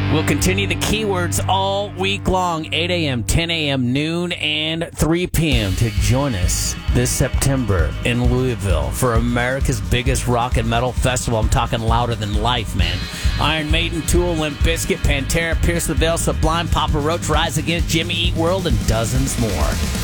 We'll continue the keywords all week long, 8 a.m., 10 a.m., noon, and 3 p.m. to join us this September in Louisville for America's biggest rock and metal festival. I'm talking louder than life, man. Iron Maiden, Tool, Limp Bizkit, Pantera, Pierce the Veil, Sublime, Papa Roach, Rise Against, Jimmy Eat World, and dozens more.